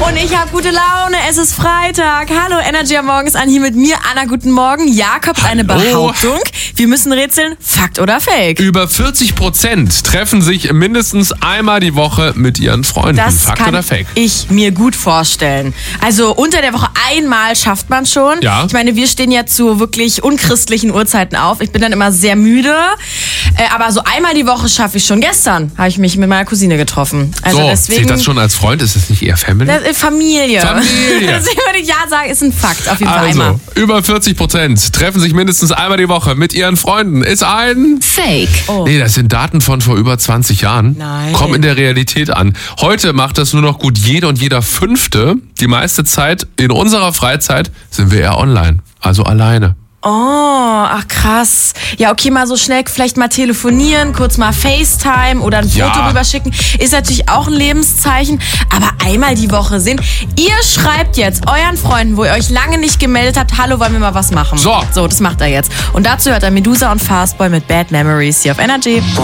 Und ich habe gute Laune, es ist Freitag. Hallo, Energy am Morgen ist an, hier mit mir. Anna, guten Morgen. Jakob, eine Behauptung. Wir müssen rätseln, Fakt oder Fake? Über 40% treffen sich mindestens einmal die Woche mit ihren Freunden. Das Fakt kann oder Fake? ich mir gut vorstellen. Also unter der Woche einmal schafft man schon. Ja. Ich meine, wir stehen ja zu wirklich unchristlichen Uhrzeiten auf. Ich bin dann immer sehr müde. Aber so einmal die Woche schaffe ich schon. Gestern habe ich mich mit meiner Cousine getroffen. Also So, deswegen, zählt das schon als Freund? Ist das nicht eher Family? Familie. Familie. Deswegen würde ich ja sagen, ist ein Fakt. Auf jeden Fall Also, einmal. über 40% treffen sich mindestens einmal die Woche mit ihren Freunden. Ist ein... Fake. Oh. Nee, das sind Daten von vor über 20 Jahren. Nein. Kommen in der Realität an. Heute macht das nur noch gut jede und jeder Fünfte. Die meiste Zeit in unserer Freizeit sind wir eher online, also alleine. Oh, ach krass. Ja, okay, mal so schnell vielleicht mal telefonieren, kurz mal FaceTime oder ein Foto rüberschicken. Ist natürlich auch ein Lebenszeichen, aber einmal die Woche sehen. Ihr schreibt jetzt euren Freunden, wo ihr euch lange nicht gemeldet habt, hallo, wollen wir mal was machen? So, das macht er jetzt. Und dazu hört er Medusa und Fastboy mit Bad Memories hier auf Energy.